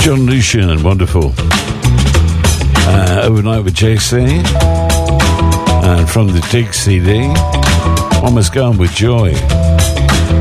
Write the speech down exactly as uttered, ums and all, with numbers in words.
John Lucian, wonderful. Uh, Overnight with J C. And from the Dig C D, Almost Gone with Joy.